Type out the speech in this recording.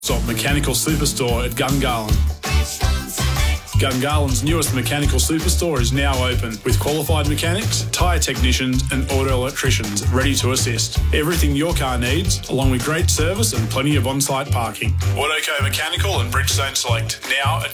Mechanical Superstore at Gungahlin. Gungahlин's newest mechanical superstore is now open with qualified mechanics, tyre technicians and auto electricians ready to assist. Everything your car needs, along with great service and plenty of on-site parking. Autoco Mechanical and Bridgestone Select, now at